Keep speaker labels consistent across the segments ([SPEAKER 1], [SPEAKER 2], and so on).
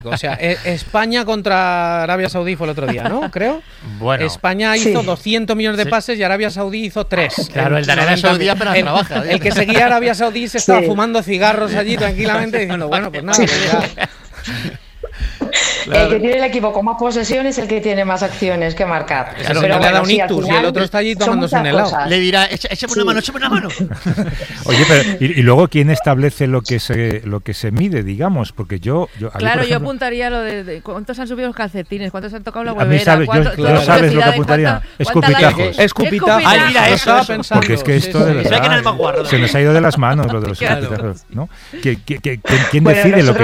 [SPEAKER 1] O sea, España contra Arabia Saudí fue el otro día, ¿no? Creo.
[SPEAKER 2] Bueno.
[SPEAKER 1] España hizo 200 millones de pases y Arabia Saudí hizo 3.
[SPEAKER 2] Claro, el de Arabia Saudí apenas trabaja.
[SPEAKER 1] El que seguía a Arabia Saudí se estaba fumando cigarros allí tranquilamente diciendo, bueno, pues nada, pues ya.
[SPEAKER 3] Claro. El que tiene el equipo con más posesión es el que tiene más acciones que marcar.
[SPEAKER 1] Claro, pero le ha dado un ictus y el otro está allí tomándose un helado.
[SPEAKER 2] Le dirá, échame una mano, échame una mano.
[SPEAKER 4] Oye, pero y luego ¿quién establece lo que se mide, digamos? Porque yo
[SPEAKER 5] claro, yo apuntaría lo de cuántos han subido los calcetines, cuántos han tocado la huevera,
[SPEAKER 4] yo sabes lo que apuntaría. Escupitajos.
[SPEAKER 1] Escupitajos.
[SPEAKER 2] Ay, mira, eso
[SPEAKER 1] estaba pensando.
[SPEAKER 4] Porque es que esto de verdad se nos ha ido de las manos lo de los escupitajos, ¿no? ¿Quién decide lo que?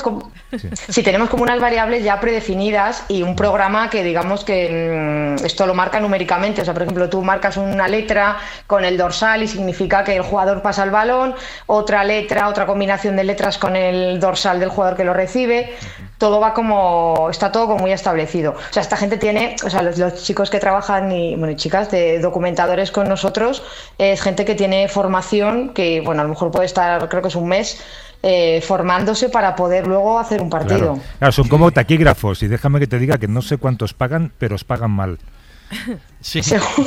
[SPEAKER 3] Si tenemos como unas variables ya predefinidas y un programa que digamos que esto lo marca numéricamente, o sea, por ejemplo, tú marcas una letra con el dorsal y significa que el jugador pasa el balón, otra letra, otra combinación de letras con el dorsal del jugador que lo recibe, todo va como, está todo como muy establecido. O sea, esta gente tiene, o sea, los chicos que trabajan y chicas de documentadores con nosotros, es gente que tiene formación que, bueno, a lo mejor puede estar, creo que es un mes, formándose para poder luego hacer un partido.
[SPEAKER 4] Claro, son como taquígrafos y déjame que te diga que no sé cuántos pagan, pero os pagan mal.
[SPEAKER 2] Sí.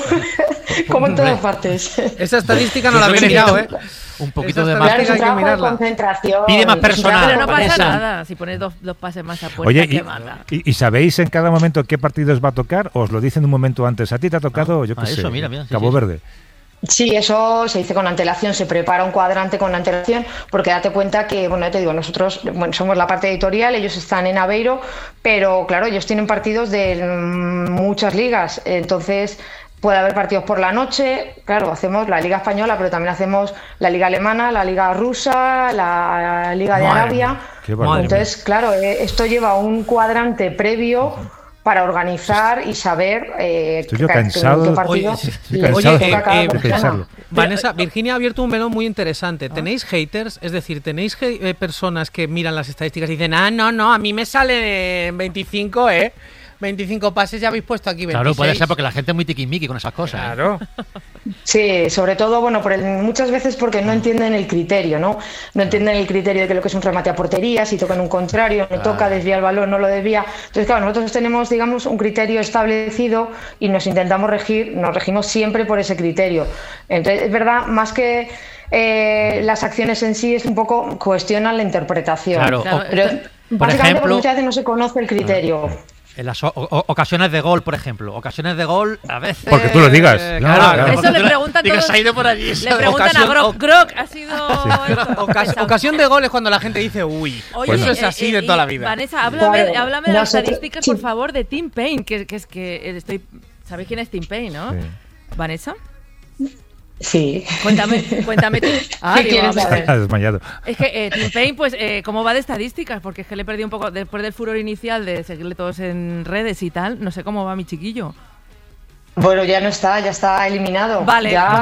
[SPEAKER 3] Como en todas partes.
[SPEAKER 1] Esa estadística no la había mirado, ¿eh?
[SPEAKER 2] Un poquito de más.
[SPEAKER 3] Claro, hay que mirarla.
[SPEAKER 2] Pide más personal.
[SPEAKER 5] Pero no pasa nada si pones dos pases más a puerta.
[SPEAKER 4] Oye, ¿y sabéis en cada momento qué partido os va a tocar? ¿O os lo dicen un momento antes? ¿A ti te ha tocado, yo qué sé,
[SPEAKER 2] eso, mira,
[SPEAKER 4] Cabo Verde?
[SPEAKER 3] Sí, eso se dice con antelación, se prepara un cuadrante con antelación, porque date cuenta que, bueno, ya te digo, nosotros somos la parte editorial, ellos están en Aveiro, pero claro, ellos tienen partidos de muchas ligas, entonces puede haber partidos por la noche, claro, hacemos la Liga Española, pero también hacemos la Liga Alemana, la Liga Rusa, la Liga de Arabia, entonces, claro, esto lleva un cuadrante previo para organizar y saber
[SPEAKER 4] estoy cansado de pensarlo.
[SPEAKER 1] Vanessa, Virginia ha abierto un melón muy interesante. ¿Tenéis haters? Es decir, ¿tenéis personas que miran las estadísticas y dicen, no, a mí me sale 25, 25 pases, ya habéis puesto aquí 26?
[SPEAKER 2] Claro, puede ser porque la gente es muy tiquismiqui con esas cosas.
[SPEAKER 1] Claro.
[SPEAKER 3] Sí, sobre todo, bueno, muchas veces porque no entienden el criterio, ¿no? No entienden el criterio de que lo que es un remate a portería, si toca en un contrario, no toca, desvía el balón, no lo desvía. Entonces, claro, nosotros tenemos, digamos, un criterio establecido y nos regimos siempre por ese criterio. Entonces, es verdad, más que las acciones en sí, es un poco cuestionan la interpretación.
[SPEAKER 2] Claro.
[SPEAKER 3] Pero
[SPEAKER 2] por
[SPEAKER 3] básicamente
[SPEAKER 2] ejemplo,
[SPEAKER 3] porque muchas veces no se conoce el criterio.
[SPEAKER 2] En las ocasiones de gol, por ejemplo. Ocasiones de gol, a veces...
[SPEAKER 4] Porque tú lo digas.
[SPEAKER 2] Claro.
[SPEAKER 5] Eso le preguntan todos.
[SPEAKER 2] Se ha ido por allí.
[SPEAKER 5] Le preguntan a Grok, ha sido...
[SPEAKER 1] Ocasión de gol es cuando la gente dice, uy.
[SPEAKER 5] Oye,
[SPEAKER 1] eso es así de toda la vida.
[SPEAKER 5] Vanessa, háblame de las estadísticas, por favor, de Tim Payne, que es que estoy... ¿Sabéis quién es Tim Payne, no? Sí. ¿Vanessa?
[SPEAKER 3] Sí.
[SPEAKER 5] Cuéntame.
[SPEAKER 3] ¿Qué quieres saber?
[SPEAKER 4] Ha desmayado.
[SPEAKER 5] Es que Tim Payne, pues, ¿cómo va de estadísticas? Porque es que le perdí un poco, después del furor inicial de seguirle todos en redes y tal, no sé cómo va mi chiquillo.
[SPEAKER 3] Bueno, ya está eliminado.
[SPEAKER 5] Vale,
[SPEAKER 3] ya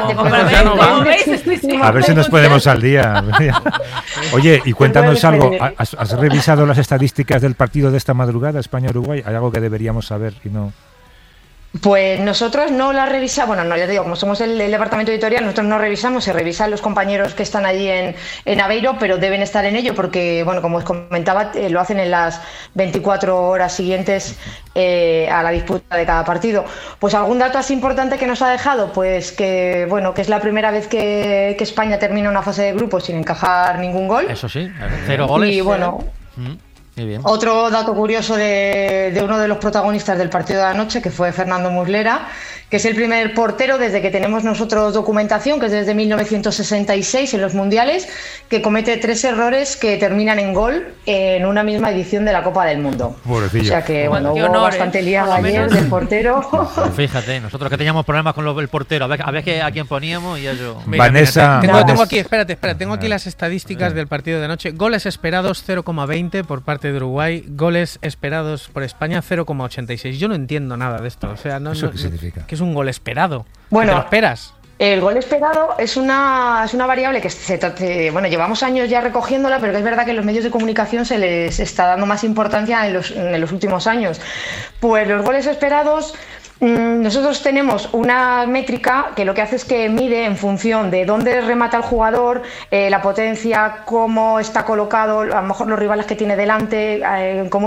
[SPEAKER 4] a ver si nos ponemos al día. Oye, y cuéntanos algo. ¿Has revisado las estadísticas del partido de esta madrugada, España-Uruguay? ¿Hay algo que deberíamos saber y no...?
[SPEAKER 3] Pues nosotros no la revisamos, bueno, no, ya te digo, como somos el departamento editorial, nosotros no revisamos, se revisan los compañeros que están allí en Aveiro, pero deben estar en ello porque, bueno, como os comentaba, lo hacen en las 24 horas siguientes a la disputa de cada partido. Pues algún dato así importante que nos ha dejado, pues que, bueno, que es la primera vez que España termina una fase de grupos sin encajar ningún gol.
[SPEAKER 2] Eso sí, 0 goles.
[SPEAKER 3] Y bueno...
[SPEAKER 2] Bien.
[SPEAKER 3] Otro dato curioso de uno de los protagonistas del partido de anoche, que fue Fernando Muslera, que es el primer portero desde que tenemos nosotros documentación, que es desde 1966 en los mundiales, que comete 3 errores que terminan en gol en una misma edición de la Copa del Mundo.
[SPEAKER 4] Pobrecillo.
[SPEAKER 3] O sea que bueno, hubo bastante liada ayer del portero.
[SPEAKER 2] Pues fíjate, nosotros que teníamos problemas con el portero, a ver a quién poníamos y eso.
[SPEAKER 4] Vanessa.
[SPEAKER 1] Tengo aquí, espérate, tengo aquí las estadísticas del partido de anoche. Goles esperados 0,20 por parte de Uruguay, goles esperados por España 0,86. Yo no entiendo nada de esto, o sea,
[SPEAKER 4] ¿Eso qué significa?
[SPEAKER 1] ¿Qué es un gol esperado?
[SPEAKER 3] Bueno,
[SPEAKER 1] ¿Te lo esperas?
[SPEAKER 3] El gol esperado es una variable que bueno, llevamos años ya recogiéndola, pero que es verdad que en los medios de comunicación se les está dando más importancia en los últimos años. Pues los goles esperados Nosotros tenemos una métrica que lo que hace es que mide en función de dónde remata el jugador, la potencia, cómo está colocado, a lo mejor los rivales que tiene delante, cómo